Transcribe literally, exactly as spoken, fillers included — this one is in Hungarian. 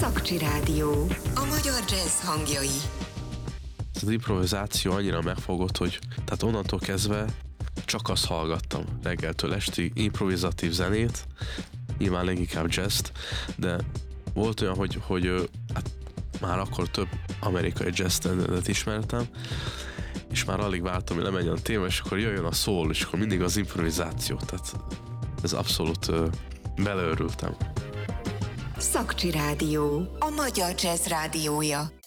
Szakcsi Rádió. A magyar jazz hangjai. Az improvizáció annyira megfogott, hogy tehát onnantól kezdve csak azt hallgattam reggeltől estig, improvizatív zenét, nyilván leginkább jazzt, de volt olyan, hogy, hogy hát már akkor több amerikai jazz standardet ismertem, és már alig vártam, hogy lemenjen a téma, és akkor jöjjön a szól, és akkor mindig az improvizáció, tehát ez abszolút uh, beleörültem. Szakcsi Rádió. A magyar jazz rádiója.